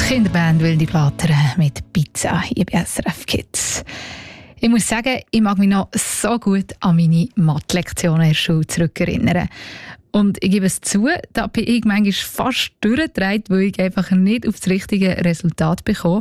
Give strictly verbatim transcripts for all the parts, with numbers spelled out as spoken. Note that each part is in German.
Kinderband Wilde Blatter mit Pizza hier bei S R F Kids. Ich muss sagen, ich mag mich noch so gut an meine Mathe-Lektionen in der Schule zurückerinnern. Und ich gebe es zu, da bin ich manchmal fast durchgedreht, weil ich einfach nicht auf das richtige Resultat bekomme.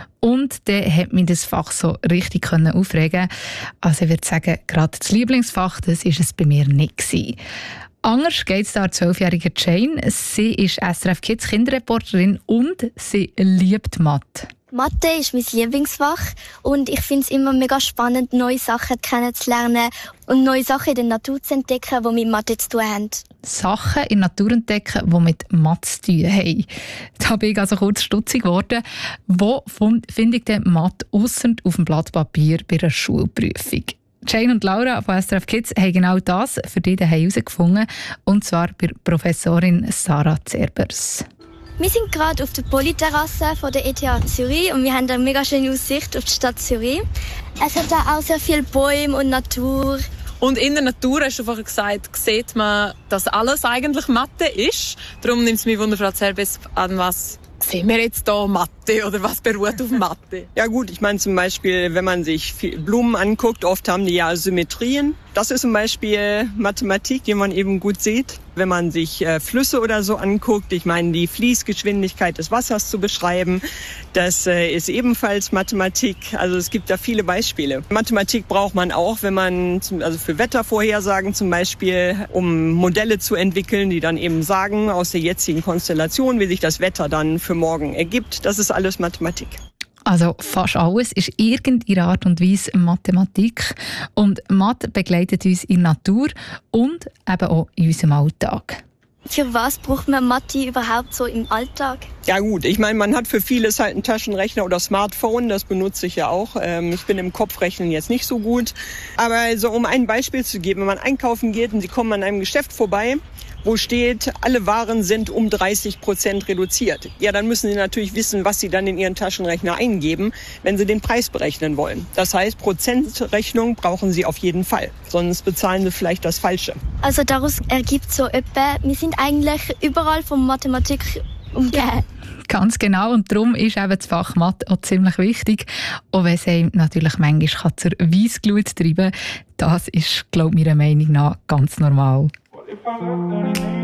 Und dann hat mich das Fach so richtig aufregen. Also ich würde sagen, gerade das Lieblingsfach, das war es bei mir nicht gewesen. Anders geht es der zwölfjährigen Jane. Sie ist S R F Kids Kinderreporterin und sie liebt Mathe. Mathe ist mein Lieblingsfach und ich finde es immer mega spannend, neue Sachen kennenzulernen und neue Sachen in der Natur zu entdecken, die mit Mathe zu tun haben. Sachen in der Natur entdecken, die mit Mathe zu tun haben. Da bin ich also kurz stutzig geworden. Wo finde ich denn Mathe ausser auf dem Blatt Papier bei einer Schulprüfung? Jane und Laura von S R F Kids haben genau das für dich herausgefunden, und zwar bei Professorin Sarah Zerbers. Wir sind gerade auf der Polyterrasse von der E T H Zürich und wir haben eine mega schöne Aussicht auf die Stadt Zürich. Es hat da auch sehr viele Bäume und Natur. Und in der Natur, hast du vorhin gesagt, sieht man, dass alles eigentlich Mathe ist. Darum nimmt es mich wunder, Frau Zerbes, an was sehen wir jetzt hier Mathe oder was beruht auf Mathe? Ja gut, ich meine zum Beispiel, wenn man sich Blumen anguckt, oft haben die ja Symmetrien. Das ist zum Beispiel Mathematik, die man eben gut sieht. Wenn man sich äh, Flüsse oder so anguckt, ich meine die Fließgeschwindigkeit des Wassers zu beschreiben, das äh, ist ebenfalls Mathematik. Also es gibt da viele Beispiele. Mathematik braucht man auch, wenn man, zum, also für Wettervorhersagen zum Beispiel, um Modelle zu entwickeln, die dann eben sagen, aus der jetzigen Konstellation, wie sich das Wetter dann für morgen ergibt. Das ist alles Mathematik. Also fast alles ist irgendeine Art und Weise Mathematik. Und Mathe begleitet uns in der Natur und eben auch in unserem Alltag. Für was braucht man Mathe überhaupt so im Alltag? Ja gut, ich meine, man hat für vieles halt einen Taschenrechner oder Smartphone, das benutze ich ja auch. Ähm, ich bin im Kopfrechnen jetzt nicht so gut. Aber also, um ein Beispiel zu geben, wenn man einkaufen geht und Sie kommen an einem Geschäft vorbei, wo steht, alle Waren sind um dreißig Prozent reduziert. Ja, dann müssen Sie natürlich wissen, was Sie dann in Ihren Taschenrechner eingeben, wenn Sie den Preis berechnen wollen. Das heißt, Prozentrechnung brauchen Sie auf jeden Fall, sonst bezahlen Sie vielleicht das Falsche. Also daraus ergibt so etwa, wir sind eigentlich überall von Mathematik umgeben. Ganz genau, und darum ist eben das Fach Mathe auch ziemlich wichtig, auch wenn es einem natürlich manchmal zur Weissglut treiben kann. Das ist, glaube ich, meiner Meinung nach ganz normal. If I'm left